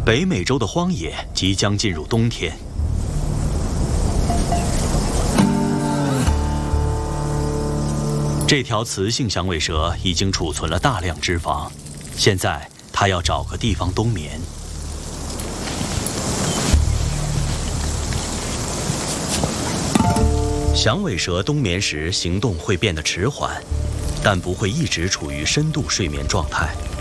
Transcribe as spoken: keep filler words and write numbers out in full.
北美洲的荒野即将进入冬天。这条雌性响尾蛇已经储存了大量脂肪，现在它要找个地方冬眠。响尾蛇冬眠时行动会变得迟缓，但不会一直处于深度睡眠状态。